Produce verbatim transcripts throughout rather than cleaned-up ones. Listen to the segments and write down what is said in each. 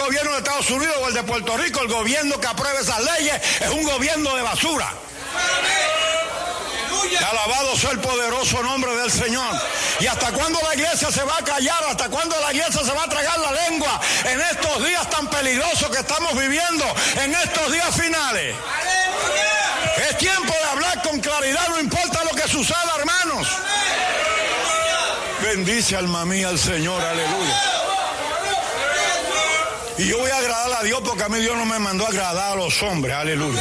gobierno de Estados Unidos o el de Puerto Rico, el gobierno que apruebe esas leyes es un gobierno de basura. Alabado sea el poderoso nombre del Señor. ¿Y hasta cuándo la iglesia se va a callar? ¿Hasta cuándo la iglesia se va a tragar la lengua en estos días tan peligrosos que estamos viviendo, en estos días finales? Es tiempo de hablar con claridad, no importa lo que suceda, hermanos. Bendice, alma mía, al Señor, aleluya. Y yo voy a agradar a Dios porque a mí Dios no me mandó a agradar a los hombres, aleluya.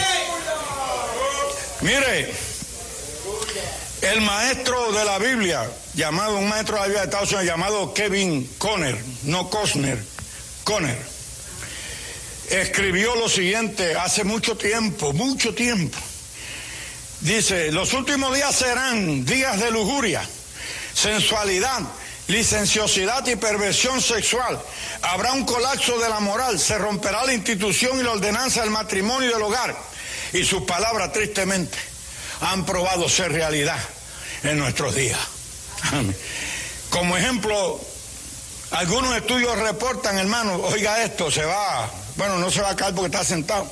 Mire, el maestro de la Biblia, llamado, un maestro de la Biblia de Estados Unidos llamado Kevin Conner, no Costner, Conner, escribió lo siguiente hace mucho tiempo, mucho tiempo. Dice, los últimos días serán días de lujuria, sensualidad, licenciosidad y perversión sexual. Habrá un colapso de la moral, se romperá la institución y la ordenanza del matrimonio y del hogar. Y sus palabras, tristemente, han probado ser realidad en nuestros días. Como ejemplo, algunos estudios reportan, hermano, oiga esto, se va, bueno, no se va a caer porque está sentado.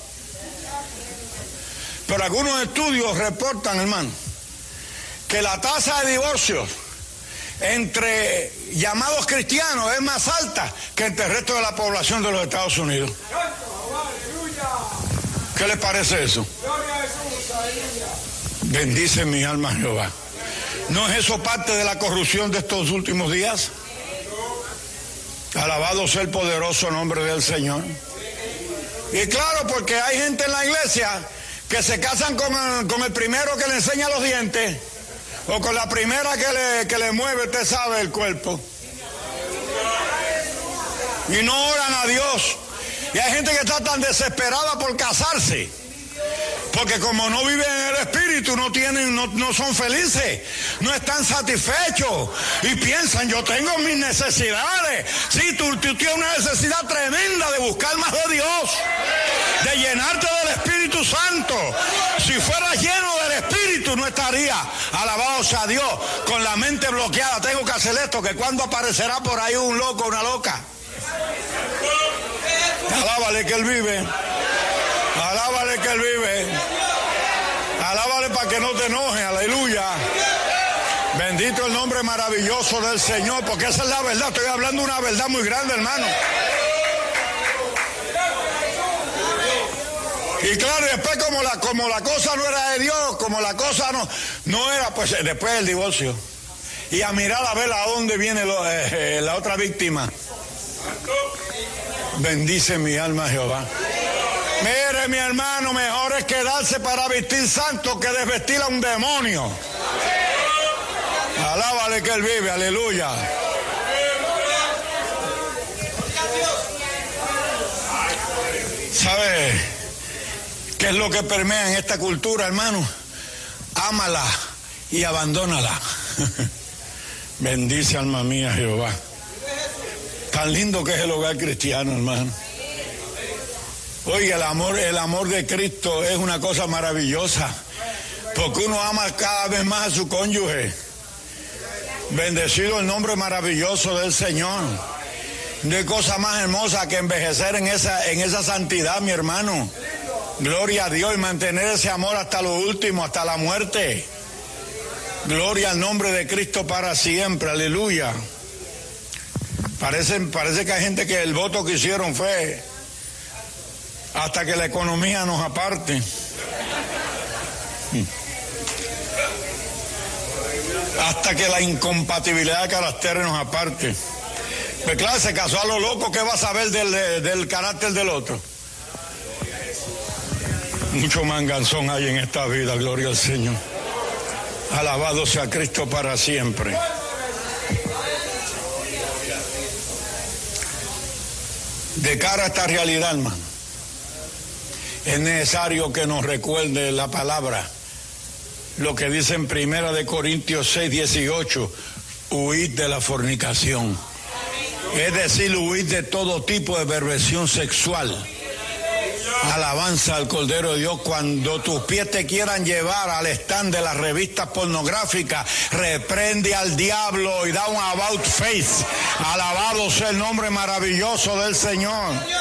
Pero algunos estudios reportan, hermano, que la tasa de divorcios entre llamados cristianos es más alta que entre el resto de la población de los Estados Unidos. ¿Qué les parece eso? Bendice mi alma Jehová. ¿No es eso parte de la corrupción de estos últimos días? Alabado sea el poderoso nombre del Señor. Y claro, porque hay gente en la iglesia que se casan con el, con el primero que le enseña los dientes, o con la primera que le, que le mueve, usted sabe, el cuerpo. Y no oran a Dios. Y hay gente que está tan desesperada por casarse, porque como no viven en el Espíritu, no tienen, no, no son felices, no están satisfechos y piensan, yo tengo mis necesidades. Sí, tú, tú tienes una necesidad tremenda de buscar más de Dios, de llenarte del Espíritu Santo. Si fueras lleno del Espíritu, no estaría, alabado sea Dios, con la mente bloqueada. Tengo que hacer esto, que cuando aparecerá por ahí un loco, una loca. Alábale que Él vive. Alábale que Él vive. Alábale para que no te enoje, aleluya. Bendito el nombre maravilloso del Señor, porque esa es la verdad. Estoy hablando una verdad muy grande, hermano. Y claro, después como la, como la cosa no era de Dios, como la cosa no, no era, pues después del divorcio. Y a mirar a ver a dónde viene lo, eh, la otra víctima. Bendice mi alma Jehová. Mire, mi hermano, mejor es quedarse para vestir santo que desvestir a un demonio. Alábale que Él vive, aleluya. ¿Sabe qué es lo que permea en esta cultura, hermano? Ámala y abandónala. Bendice, alma mía, Jehová. Tan lindo que es el hogar cristiano, hermano. Oiga, el amor, el amor de Cristo es una cosa maravillosa, porque uno ama cada vez más a su cónyuge. Bendecido el nombre maravilloso del Señor. No hay cosa más hermosa que envejecer en esa, en esa santidad, mi hermano. Gloria a Dios, y mantener ese amor hasta lo último, hasta la muerte. Gloria al nombre de Cristo para siempre, aleluya. Parece, parece que hay gente que el voto que hicieron fue hasta que la economía nos aparte. Hasta que la incompatibilidad de caracteres nos aparte. Pues claro, se casó a lo loco, ¿qué va a saber del, del carácter del otro? Mucho manganzón hay en esta vida, gloria al Señor. Alabado sea Cristo para siempre. De cara a esta realidad, hermano, es necesario que nos recuerde la palabra, lo que dice en Primera de Corintios seis, dieciocho, huid de la fornicación. Es decir, huid de todo tipo de perversión sexual. Alabanza al Cordero de Dios. Cuando tus pies te quieran llevar al stand de las revistas pornográficas, reprende al diablo y da un about face. Alabado sea el nombre maravilloso del Señor.